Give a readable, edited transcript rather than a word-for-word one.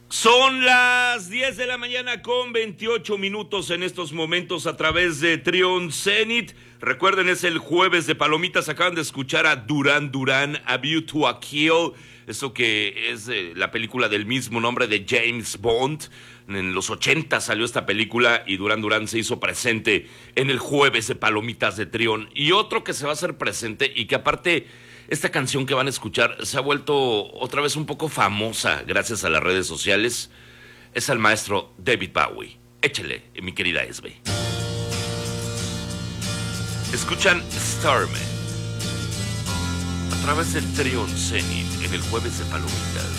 Son las 10 de la mañana con 28 minutos en estos momentos a través de Trion Zenith. Recuerden, es el jueves de Palomitas. Acaban de escuchar a Duran Duran, A View to a Kill. Eso que es la película del mismo nombre de James Bond. En los 80 salió esta película y Duran Duran se hizo presente en el jueves de Palomitas de Trion. Y otro que se va a hacer presente y que aparte... esta canción que van a escuchar se ha vuelto otra vez un poco famosa gracias a las redes sociales. Es el maestro David Bowie. Échele, mi querida Esbe. Escuchan Starman a través del Trion Zenith en el jueves de Palomitas.